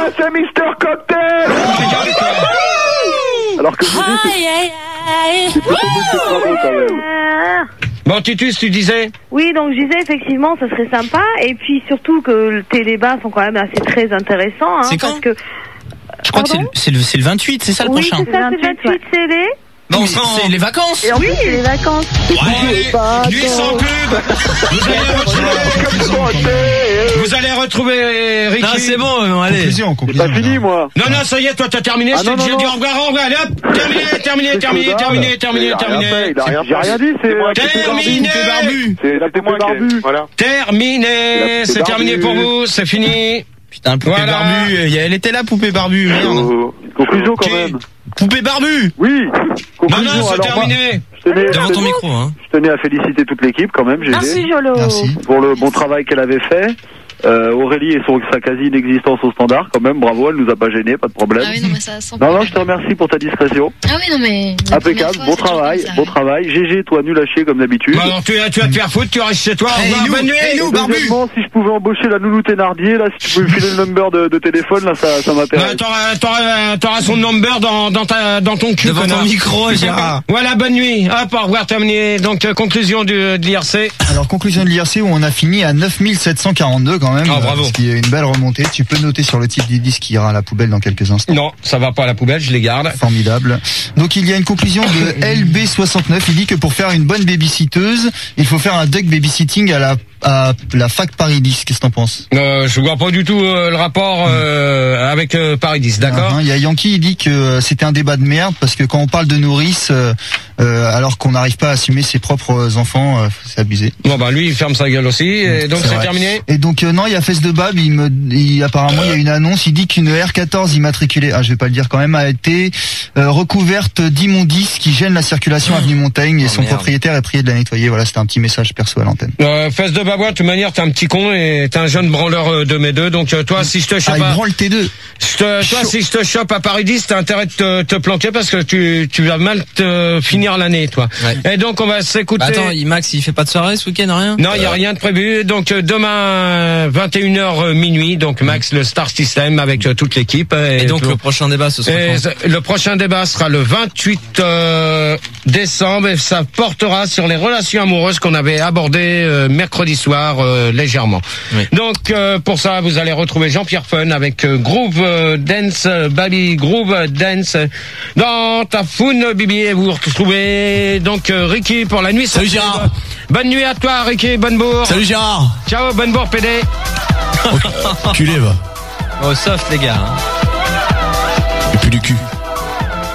c'est Mister Cocktail. Alors que vous dites, c'est plutôt Monsieur Crado quand même. Bon, Titus, tu disais? Oui, donc je disais effectivement, ça serait sympa. Et puis surtout que tes débats sont quand même assez très intéressants. Hein, C'est quand? parce que, Je crois que c'est le 28, c'est ça le oui, prochain? c'est ça, c'est le 28 CD. Bon, c'est les vacances. Et oui, les vacances. Allez, nuit sans pub. Vous allez retrouver Ricky. Non, c'est bon, allez. C'est pas fini, moi. Non, ça y est, toi, t'as terminé. Ah, Je t'ai non, déjà non, dit non. au revoir, allez hop, terminé. Il a rien dit, c'est Terminé. C'est la poupée barbu. Voilà. Terminé. C'est terminé pour vous, c'est fini. Putain, poupée Voilà. barbue. Elle était là, poupée barbue. Merde. Conclusion quand Qui même. Poupée barbue. Oui. Non, c'est terminé. Devant ton micro, hein. Je tenais à féliciter toute l'équipe quand même, GG. Merci, Jolo. Merci. Pour le bon travail qu'elle avait fait. Aurélie et sa quasi-inexistence au standard, quand même, bravo, elle nous a pas gênés, pas de problème. Ah oui, non, mais ça sent Non, je te remercie pour ta discrétion. Ah oui, non, mais. Impeccable, bon travail. GG, toi, nul à chier comme d'habitude. Bah alors, tu vas te faire foutre, tu restes chez toi. Au revoir, bonne nuit. Deuxièmement, si je pouvais embaucher la nounou Thénardier, là, si tu pouvais me filer le number de téléphone, là, ça m'intéresse. T'auras son number dans ton cul. Devant ton micro, Gérard. Voilà, bonne nuit. Hop, au revoir, terminé. Donc, conclusion de l'IRC. Alors, conclusion de l'IRC où on a fini à 9742 quand même. Ah, bravo. Ce qui est une belle remontée. Tu peux noter sur le type du disque qui ira à la poubelle dans quelques instants. Non, ça va pas à la poubelle, je les garde. Formidable. Donc il y a une conclusion de LB69. Il dit que pour faire une bonne babysitteuse, il faut faire un duck babysitting à la fac Paris 10. Qu'est-ce que t'en penses? Je vois pas du tout le rapport avec Paris 10, d'accord? Il y a Yankee, il dit que c'était un débat de merde parce que quand on parle de nourrice, alors qu'on n'arrive pas à assumer ses propres enfants, c'est abusé. Bon bah lui il ferme sa gueule aussi et donc c'est terminé. Et donc non, il y a Fesse de Bab, apparemment il y a une annonce, il dit qu'une R14 immatriculée, je vais pas le dire quand même, a été recouverte d'immondices qui gênent la circulation avenue Montaigne et son propriétaire est prié de la nettoyer. Voilà, c'était un petit message perso à l'antenne. Fesse de Babois, de toute manière t'es un petit con et t'es un jeune branleur de mes deux, donc toi si je te chope il branle T2. Si je te chope à Paris 10, t'as intérêt de te planquer parce que tu vas mal te finir l'année toi. Ouais. Et donc on va s'écouter. Attends, Max il fait pas de soirée ce week-end, rien? Non, il y a rien de prévu. Donc demain 21h minuit, donc Max le Star System avec toute l'équipe. Et donc le prochain débat ce sera le prochain débat sera le 28 décembre et ça portera sur les relations amoureuses qu'on avait abordées mercredi soir légèrement. Oui. Donc pour ça vous allez retrouver Jean-Pierre Fun avec Groove Dance Baby Groove Dance dans ta foune Bibi et vous retrouvez donc Ricky pour la nuit. Salut Gérard. Bonne nuit à toi Ricky, bonne bourre. Salut Gérard. Ciao, bonne bourre PD. Culé va. Oh soft les gars. Hein.